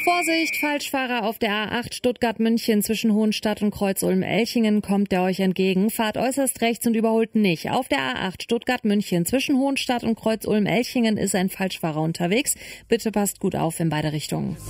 Vorsicht, Falschfahrer auf der A8 Stuttgart-München zwischen Hohenstadt und Kreuz-Ulm-Elchingen kommt der euch entgegen. Fahrt äußerst rechts und überholt nicht. Auf der A8 Stuttgart-München zwischen Hohenstadt und Kreuz-Ulm-Elchingen ist ein Falschfahrer unterwegs. Bitte passt gut auf in beide Richtungen.